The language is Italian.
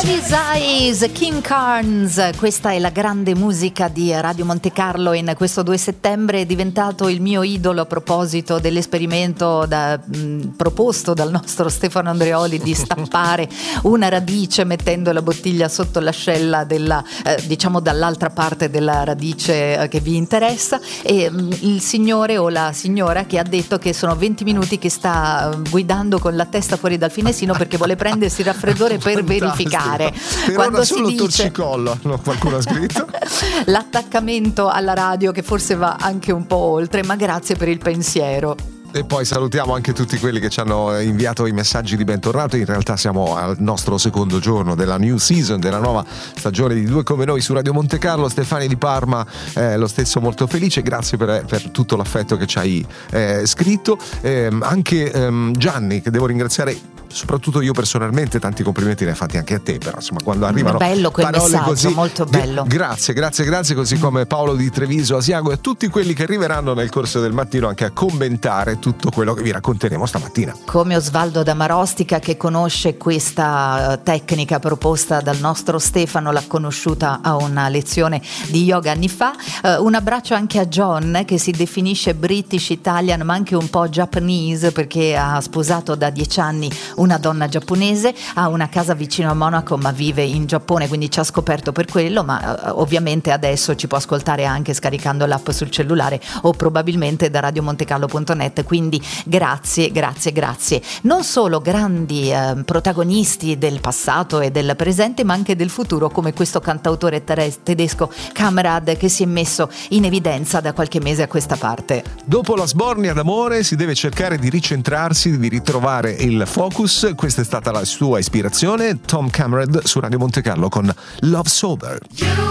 His Eyes, King Carnes, questa è la grande musica di Radio Monte Carlo. In questo 2 settembre è diventato il mio idolo a proposito dell'esperimento proposto dal nostro Stefano Andreoli di stappare una radice mettendo la bottiglia sotto l'ascella della, diciamo dall'altra parte della radice che vi interessa, e il signore o la signora che ha detto che sono 20 minuti che sta guidando con la testa fuori dal finestrino perché vuole prendersi il raffreddore per verificare. Per quando ora si solo dice torcicollo, qualcuno ha scritto. L'attaccamento alla radio, che forse va anche un po' oltre, ma grazie per il pensiero. E poi salutiamo anche tutti quelli che ci hanno inviato i messaggi di bentornato. In realtà siamo al nostro secondo giorno della new season, della nuova stagione di Due Come Noi su Radio Monte Carlo. Stefani di Parma, lo stesso, molto felice, grazie per tutto l'affetto che ci hai scritto. Anche Gianni, che devo ringraziare soprattutto io personalmente, tanti complimenti ne hai fatti anche a te, però insomma quando arrivano bello quel parole messaggio, così, molto bello. Grazie, così come Paolo di Treviso, Asiago, e tutti quelli che arriveranno nel corso del mattino anche a commentare tutto quello che vi racconteremo stamattina. Come Osvaldo da Marostica, che conosce questa tecnica proposta dal nostro Stefano, l'ha conosciuta a una lezione di yoga anni fa. Un abbraccio anche a John, che si definisce British Italian ma anche un po' Japanese, perché ha sposato da 10 anni una donna giapponese, ha una casa vicino a Monaco ma vive in Giappone, quindi ci ha scoperto per quello, ma ovviamente adesso ci può ascoltare anche scaricando l'app sul cellulare o probabilmente da radiomontecarlo.net, quindi grazie. Non solo grandi protagonisti del passato e del presente, ma anche del futuro, come questo cantautore tedesco Kamerad, che si è messo in evidenza da qualche mese a questa parte. Dopo la sbornia d'amore si deve cercare di ricentrarsi, di ritrovare il focus. Questa è stata la sua ispirazione, Tom Kamerad su Radio Monte Carlo con Love Sober.